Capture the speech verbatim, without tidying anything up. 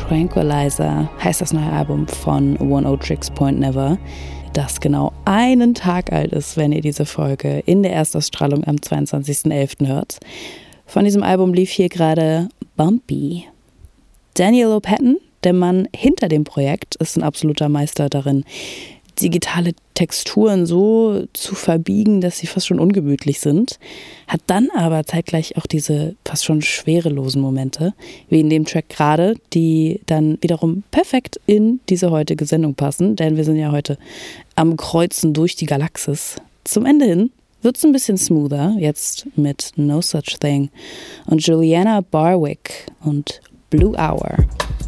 Tranquilizer heißt das neue Album von Oneohtrix Point Never, das genau einen Tag alt ist, wenn ihr diese Folge in der Erstausstrahlung am zweiundzwanzigsten elften hört. Von diesem Album lief hier gerade Bumpy. Daniel Lopatin, der Mann hinter dem Projekt, ist ein absoluter Meister darin, digitale Texturen so zu verbiegen, dass sie fast schon ungemütlich sind, hat dann aber zeitgleich auch diese fast schon schwerelosen Momente, wie in dem Track gerade, die dann wiederum perfekt in diese heutige Sendung passen, denn wir sind ja heute am Kreuzen durch die Galaxis. Zum Ende hin wird es ein bisschen smoother, jetzt mit No Such Thing und Juliana Barwick und Blue Hour.